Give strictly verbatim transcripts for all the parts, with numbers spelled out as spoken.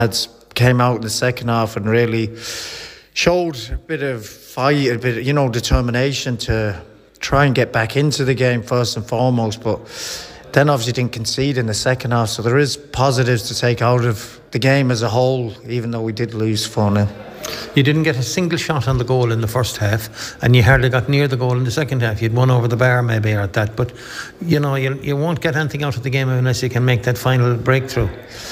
Lads came out in the second half and really showed a bit of fight, a bit, you know, determination to try and get back into the game first and foremost, but then obviously didn't concede in the second half. So there is positives to take out of the game as a whole, even though we did lose four nil. You didn't get a single shot on the goal in the first half, and you hardly got near the goal in the second half. You'd won over the bar maybe or at that, but you know, you, you won't get anything out of the game unless you can make that final breakthrough.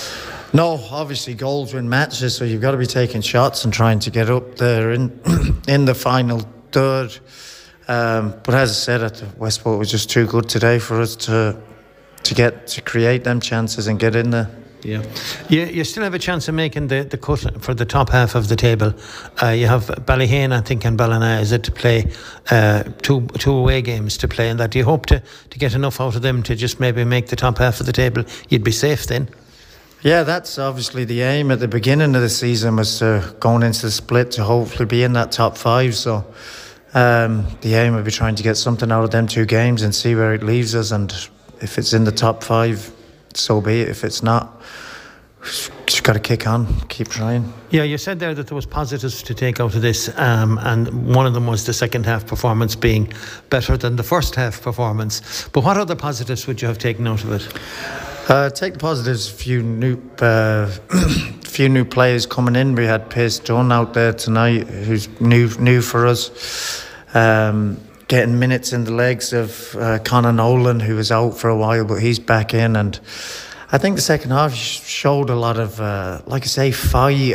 No, obviously goals win matches, so you've got to be taking shots and trying to get up there in in the final third. Um, but as I said, at the Westport was just too good today for us to to get to create them chances and get in there. Yeah, you, you still have a chance of making the, the cut for the top half of the table. Uh, you have Ballihane, I think, and Ballina, is it, to play uh, two two away games to play, and that do you hope to, to get enough out of them to just maybe make the top half of the table? You'd be safe then. Yeah, that's obviously the aim at the beginning of the season, was to going into the split to hopefully be in that top five. So um, the aim would be trying to get something out of them two games and see where it leaves us, and if it's in the top five, so be it. If it's not, just got to kick on, keep trying. Yeah, you said there that there was positives to take out of this, um, and one of them was the second half performance being better than the first half performance. But what other positives would you have taken out of it? Uh, take the positives. A few new, uh, few new players coming in. We had Pierce Dunn out there tonight, who's new, new for us. Um, getting minutes in the legs of uh, Conor Nolan, who was out for a while, but he's back in. And I think the second half showed a lot of, uh, like I say, fight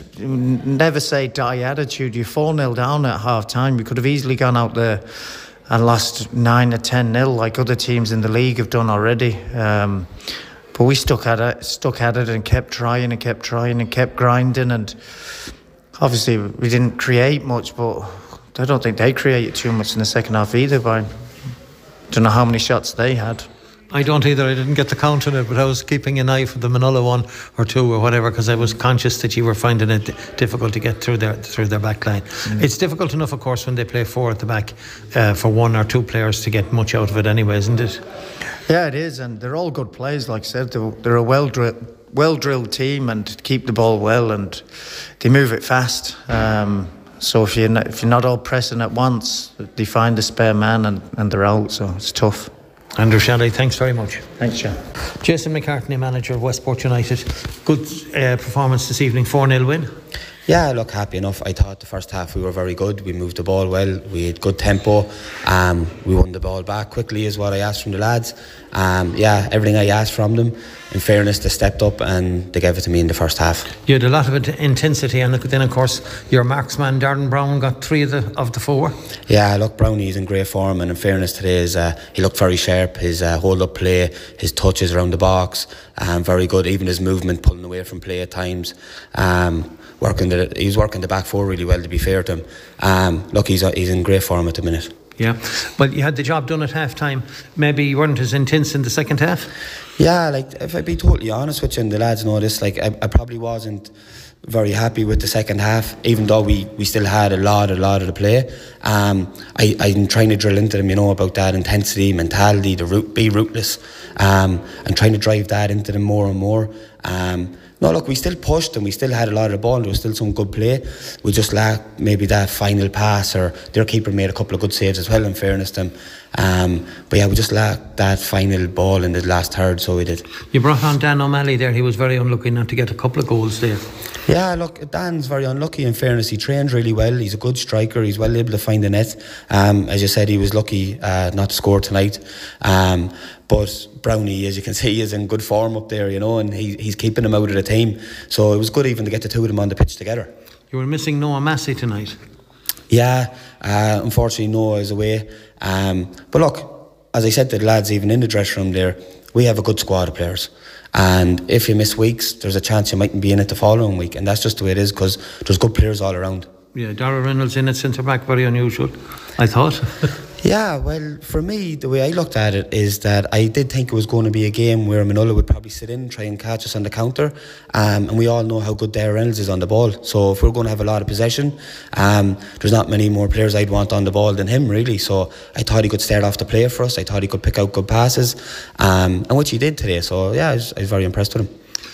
and never say die attitude. You're four nil down at half time. You could have easily gone out there and lost nine or ten nil like other teams in the league have done already. Um, but we stuck at it, stuck at it and kept trying and kept trying and kept grinding. And obviously we didn't create much, but I don't think they created too much in the second half either. But I don't know how many shots they had. I don't either. I didn't get the count on it, but I was keeping an eye for the Manila one or two or whatever, because I was conscious that you were finding it difficult to get through their through their back line. Mm. It's difficult enough, of course, when they play four at the back uh, for one or two players to get much out of it anyway, isn't it? Yeah, it is, and they're all good players. Like I said, they're, they're a well drilled, well drilled team and keep the ball well, and they move it fast. Um, so if you're not, if you're not all pressing at once, they find a spare man and, and they're out. So it's tough. Andrew Shelley, thanks very much. Thanks, John. Jason McCartney, manager of Westport United. Good uh, performance this evening, four nil win. Yeah, look, happy enough. I thought the first half we were very good. We moved the ball well. We had good tempo. Um, we won the ball back quickly is what I asked from the lads. Um, yeah, everything I asked from them. In fairness, they stepped up and they gave it to me in the first half. You had a lot of intensity, and then of course your marksman Darren Brown got three of the of the four. Yeah, look, Brownie's in great form, and in fairness today, is, uh, he looked very sharp. His uh, hold-up play, his touches around the box, um, very good. Even his movement, pulling away from play at times. Um, working the, he's working the back four really well, to be fair to him. Um, look, he's, uh, he's in great form at the minute. Yeah, but you had the job done at half time. Maybe you weren't as intense in the second half? Yeah, like, if I be totally honest with you, and the lads know this, like, I, I probably wasn't very happy with the second half, even though we, we still had a lot, a lot of the play. Um, I, I'm trying to drill into them, you know, about that intensity, mentality, the root, be rootless, um, and trying to drive that into them more and more. Um, No, look, we still pushed and we still had a lot of the ball and there was still some good play. We just lacked maybe that final pass, or their keeper made a couple of good saves as well, in fairness to them. Um, but yeah, we just lacked that final ball in the last third, so we did. You brought on Dan O'Malley there. He was very unlucky not to get a couple of goals there. Yeah, look, Dan's very unlucky, in fairness. He trained really well. He's a good striker. He's well able to find the net. Um, as you said, he was lucky uh, not to score tonight. Um, but Brownie, as you can see, is in good form up there, you know, and he, he's keeping him out of the team. So it was good even to get the two of them on the pitch together. You were missing Noah Massey tonight. Yeah, uh, unfortunately Noah is away. Um, but look, as I said to the lads, even in the dressing room there, we have a good squad of players. And if you miss weeks, there's a chance you mightn't be in it the following week. And that's just the way it is, because there's good players all around. Yeah, Dara Reynolds in at centre-back, very unusual, I thought. Yeah, well, for me, the way I looked at it is that I did think it was going to be a game where Manola would probably sit in and try and catch us on the counter. Um, and we all know how good Dara Reynolds is on the ball. So if we're going to have a lot of possession, um, there's not many more players I'd want on the ball than him, really. So I thought he could start off the play for us. I thought he could pick out good passes, um, and which he did today. So yeah, I was, I was very impressed with him.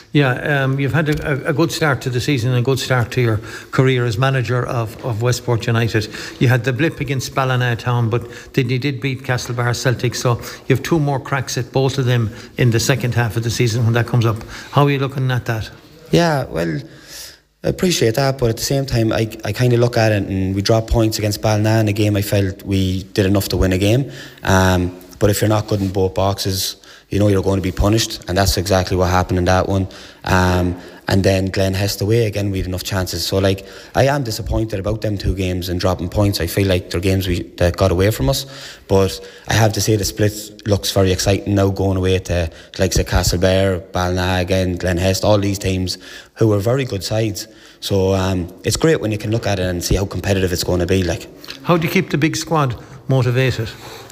Yeah, um, you've had a, a good start to the season and a good start to your career as manager of, of Westport United. You had the blip against Ballina Town, but then you did beat Castlebar Celtic, so you have two more cracks at both of them in the second half of the season when that comes up. How are you looking at that? Yeah, well, I appreciate that, but at the same time I, I kind of look at it and we dropped points against Ballina in a game I felt we did enough to win a game, um, but if you're not good in both boxes, you know you're going to be punished, and that's exactly what happened in that one. Um, and then Glen Hest away again, we had enough chances. So like, I am disappointed about them two games and dropping points. I feel like they're games we that got away from us. But I have to say the split looks very exciting now, going away to like say Castlebar, Ballina again, Glen Hest, all these teams who are very good sides. So um, it's great when you can look at it and see how competitive it's going to be. Like, how do you keep the big squad motivated?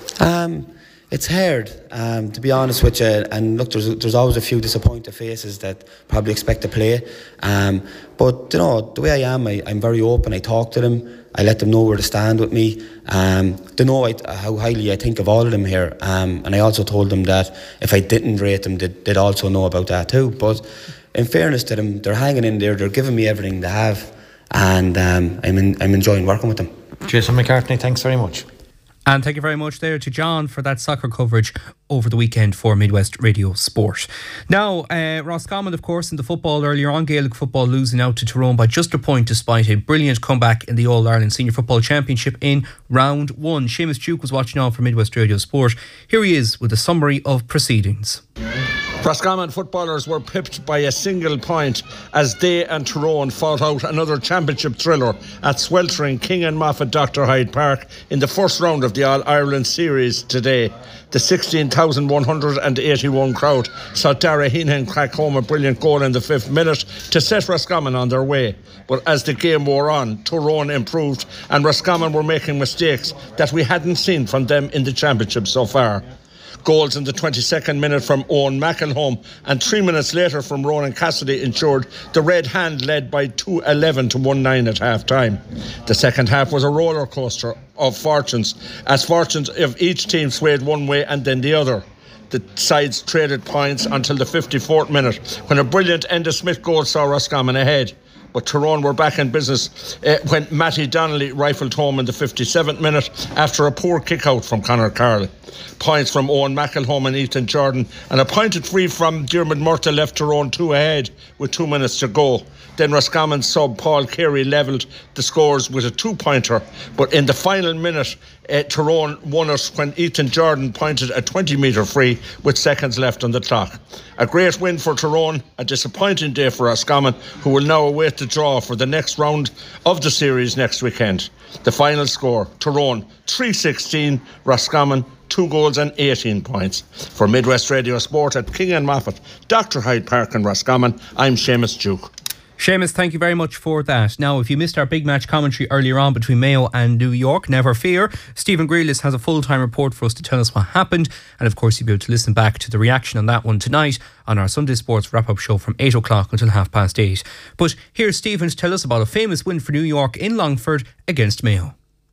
Um. It's hard, um, to be honest with you. And look, there's there's always a few disappointed faces that probably expect to play. Um, but you know, the way I am, I, I'm very open. I talk to them. I let them know where to stand with me. Um, they know I, how highly I think of all of them here. Um, and I also told them that if I didn't rate them, they'd, they'd also know about that too. But in fairness to them, they're hanging in there. They're giving me everything they have, and um, I'm in, I'm enjoying working with them. Jason McCartney, thanks very much. And thank you very much there to John for that soccer coverage over the weekend for Midwest Radio Sport. Now, uh, Roscommon, of course, in the football earlier on, Gaelic football losing out to Tyrone by just a point despite a brilliant comeback in the All-Ireland Senior Football Championship in round one. Seamus Duke was watching on for Midwest Radio Sport. Here he is with a summary of proceedings. Roscommon footballers were pipped by a single point as they and Tyrone fought out another championship thriller at sweltering King and Moffat Doctor Hyde Park in the first round of the All-Ireland Series today. The sixteen thousand one hundred eighty-one crowd saw Dara Heenan crack home a brilliant goal in the fifth minute to set Roscommon on their way. But as the game wore on, Tyrone improved and Roscommon were making mistakes that we hadn't seen from them in the championship so far. Goals in the twenty-second minute from Owen McElhone and three minutes later from Ronan Cassidy ensured the Red Hand led by two eleven to one nine at half time. The second half was a roller coaster of fortunes, as fortunes of each team swayed one way and then the other. The sides traded points until the fifty-fourth minute when a brilliant Enda Smith goal saw Roscommon ahead. But Tyrone were back in business uh, when Matty Donnelly rifled home in the fifty-seventh minute after a poor kick-out from Conor Carroll. Points from Owen McElhone and Ethan Jordan and a pointed free from Diarmuid Murtagh left Tyrone two ahead with two minutes to go. Then Roscommon sub Paul Carey levelled the scores with a two-pointer, but in the final minute uh, Tyrone won it when Ethan Jordan pointed a twenty metre free with seconds left on the clock. A great win for Tyrone, a disappointing day for Roscommon, who will now await the draw for the next round of the series next weekend. The final score, Tyrone three sixteen, Roscommon two goals and eighteen points. For Midwest Radio Sport at King and Moffat, Doctor Hyde Park and Roscommon, I'm Seamus Duke. Seamus, thank you very much for that. Now, if you missed our big match commentary earlier on between Mayo and New York, never fear. Stephen Grealis has a full-time report for us to tell us what happened. And of course, you'll be able to listen back to the reaction on that one tonight on our Sunday Sports wrap-up show from eight o'clock until half past eight. But here's Stephen to tell us about a famous win for New York in Longford against Mayo.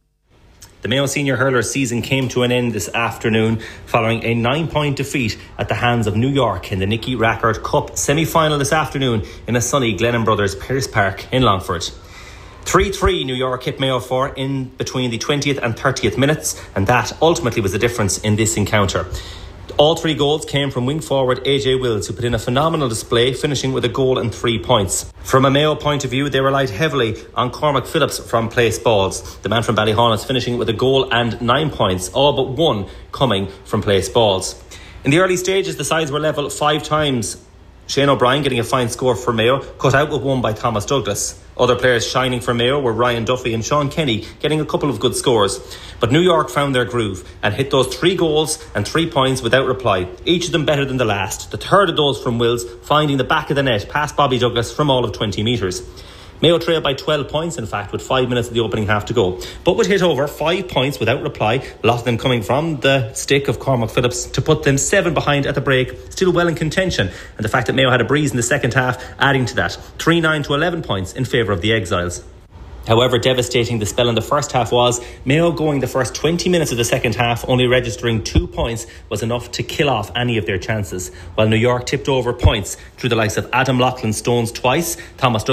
The Mayo senior hurlers season came to an end this afternoon following a nine-point defeat at the hands of New York in the Nicky Rackard Cup semi-final this afternoon in a sunny Glennon Brothers Pearse Park in Longford. three three New York hit Mayo for in between the twentieth and thirtieth minutes, and that ultimately was the difference in this encounter. All three goals came from wing forward A J Wills, who put in a phenomenal display, finishing with a goal and three points. From a Mayo point of view, they relied heavily on Cormac Phillips from place balls. The man from Ballyhonus finishing with a goal and nine points, all but one coming from place balls. In the early stages, the sides were level five times. Shane O'Brien getting a fine score for Mayo, cut out with one by Thomas Douglas. Other players shining for Mayo were Ryan Duffy and Sean Kenny, getting a couple of good scores. But New York found their groove and hit those three goals and three points without reply, each of them better than the last. The third of those from Wills, finding the back of the net past Bobby Douglas from all of twenty metres. Mayo trailed by twelve points, in fact, with five minutes of the opening half to go, but would hit over five points without reply, a lot of them coming from the stick of Cormac Phillips, to put them seven behind at the break, still well in contention, and the fact that Mayo had a breeze in the second half adding to that. three nine to eleven points in favour of the Exiles. However devastating the spell in the first half was, Mayo going the first twenty minutes of the second half, only registering two points, was enough to kill off any of their chances. While New York tipped over points through the likes of Adam Loughlin Stones twice, Thomas